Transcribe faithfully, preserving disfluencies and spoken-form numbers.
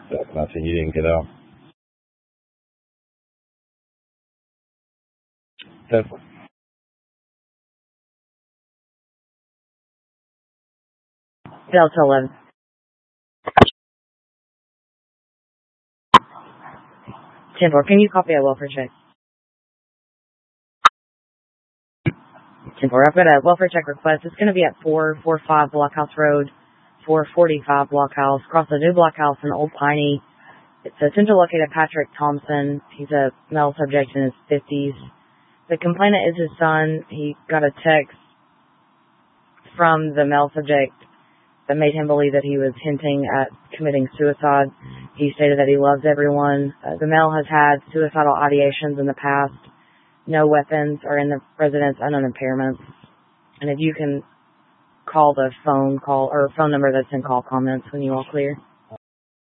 That's nothing. You didn't get out. That's Delta eleven. ten four, can you copy a welfare check? ten four, I've got a welfare check request. It's going to be at four forty-five Blockhouse Road, four forty-five Blockhouse, across the new Blockhouse in Old Piney. It's a central located Patrick Thompson. He's a male subject in his fifties. The complainant is his son. He got a text from the male subject that made him believe that he was hinting at committing suicide. He stated that he loves everyone. Uh, the male has had suicidal ideations in the past. No weapons are in the residence, unknown impairments. And if you can call the phone call or phone number that's in call comments when you all clear.